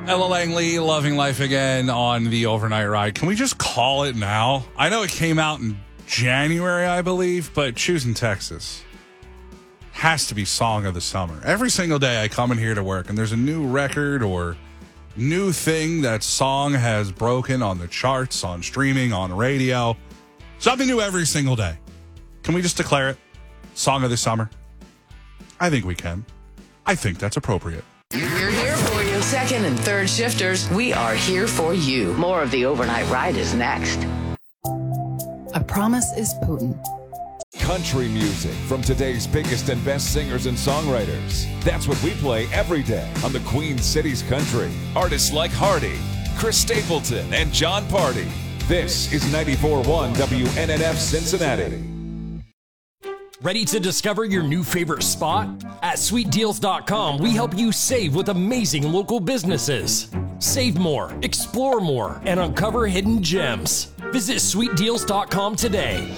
Ella Langley, Loving Life Again on the Overnight Ride. Can we just call it now? I know it came out in January, I believe, but Choosing Texas has to be Song of the Summer. Every single day I come in here to work and there's a new record or new thing that song has broken on the charts, on streaming, on radio. Something new every single day. Can we just declare it Song of the Summer? I think we can. I think that's appropriate. We're here for you. Second and third shifters, we are here for you. More of the Overnight Ride is next. A promise is potent. Country music from today's biggest and best singers and songwriters. That's what we play every day on the Queen City's Country. Artists like Hardy, Chris Stapleton, and John Party. This is 94.1 WNNF Cincinnati. Ready to discover your new favorite spot? At SweetDeals.com, we help you save with amazing local businesses. Save more, explore more, and uncover hidden gems. Visit SweetDeals.com today.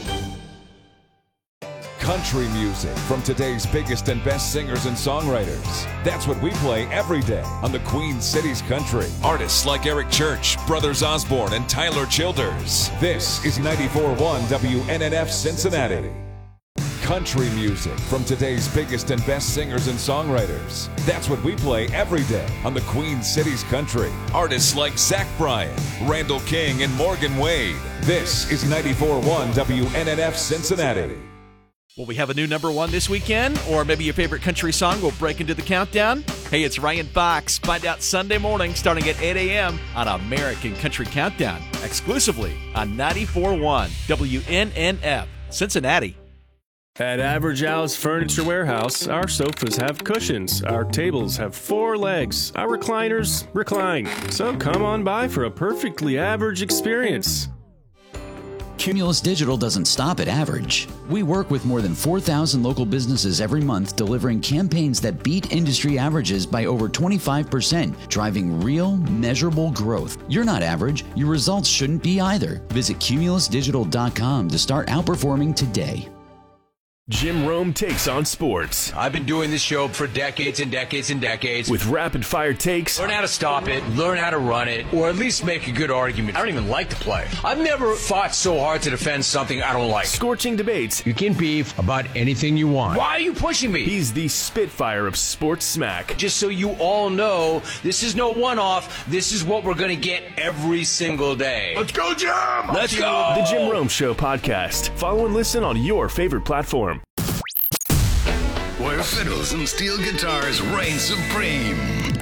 Country music from today's biggest and best singers and songwriters. That's what we play every day on the Queen City's Country. Artists like Eric Church, Brothers Osborne, and Tyler Childers. This is 94.1 WNNF Cincinnati. Country music from today's biggest and best singers and songwriters. That's what we play every day on the Queen City's Country. Artists like Zach Bryan, Randall King, and Morgan Wade. This is 94.1 WNNF Cincinnati. Will we have a new number one this weekend? Or maybe your favorite country song will break into the countdown? Hey, it's Ryan Fox. Find out Sunday morning starting at 8 a.m. on American Country Countdown, exclusively on 94.1 WNNF, Cincinnati. At Average Al's Furniture Warehouse, our sofas have cushions, our tables have 4 legs, our recliners recline. So come on by for a perfectly average experience. Cumulus Digital doesn't stop at average. We work with more than 4,000 local businesses every month, delivering campaigns that beat industry averages by over 25%, driving real, measurable growth. You're not average. Your results shouldn't be either. Visit CumulusDigital.com to start outperforming today. Jim Rome takes on sports. I've been doing this show for decades and decades and decades. With rapid-fire takes. Learn how to stop it, learn how to run it, or at least make a good argument. I don't even like to play. I've never fought so hard to defend something I don't like. Scorching debates. You can beef about anything you want. Why are you pushing me? He's the Spitfire of sports smack. Just so you all know, this is no one-off. This is what we're going to get every single day. Let's go, Jim! Let's go! The Jim Rome Show podcast. Follow and listen on your favorite platform. Where fiddles and steel guitars reign supreme.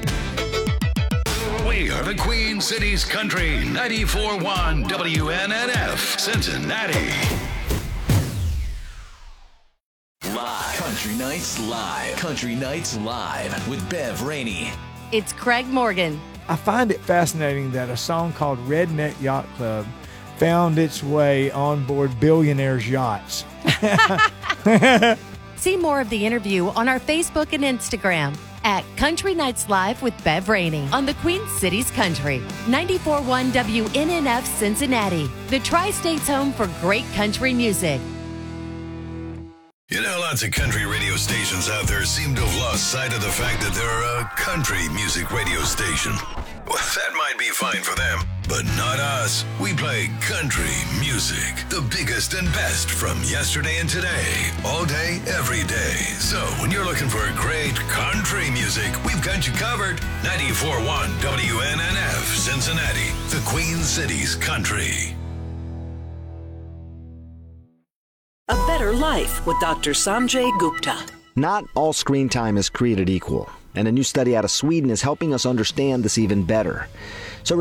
We are the Queen City's Country, 94.1 WNNF, Cincinnati. Live. Country Nights Live. Country Nights Live with Bev Rainey. It's Craig Morgan. I find it fascinating that a song called Redneck Yacht Club found its way on board billionaires' yachts. See more of the interview on our Facebook and Instagram at Country Nights Live with Bev Rainey on the Queen City's Country. 94.1 WNNF Cincinnati, the Tri-State's home for great country music. You know, lots of country radio stations out there seem to have lost sight of the fact that they're a country music radio station. Well, that might be fine for them, but not us. We play country music, the biggest and best from yesterday and today, all day, every day. So when you're looking for great country music, we've got you covered. 94.1 WNNF, Cincinnati, the Queen City's Country. A Better Life with Dr. Sanjay Gupta. Not all screen time is created equal, and a new study out of Sweden is helping us understand this even better. So